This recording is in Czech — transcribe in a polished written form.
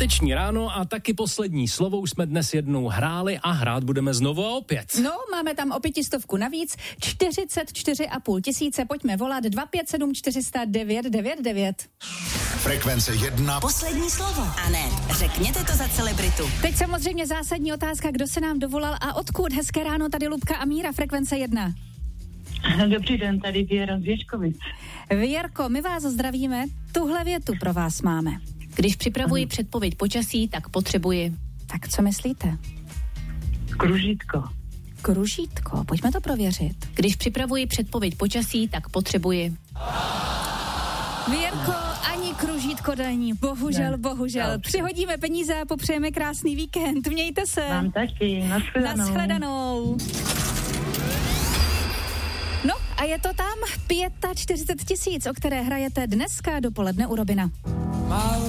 Páteční ráno a taky poslední slovo. Už jsme dnes jednou hráli a hrát budeme znovu a opět. No, máme tam o 500 navíc, 44,5 tisíce, pojďme volat 257 400 999. Frekvence 1. Poslední slovo. A ne, řekněte to za celebritu. Teď samozřejmě zásadní otázka, kdo se nám dovolal a odkud. Hezké ráno, tady Lubka a Míra, Frekvence 1. Dobrý den, tady Věra z Věškovic. Věrko, my vás zdravíme, tuhle větu pro vás máme. Když připravuji předpověď počasí, tak potřebuji. Tak co myslíte? Kružítko. Kružítko, pojďme to prověřit. Když připravuji předpověď počasí, tak potřebuji. Věrko, ani kružítko není. Bohužel, bohužel. Přihodíme peníze a popřejeme krásný víkend. Mějte se. Vám taky. Naschledanou. Naschledanou. No a je to tam 45 tisíc, o které hrajete dneska dopoledne u Robina.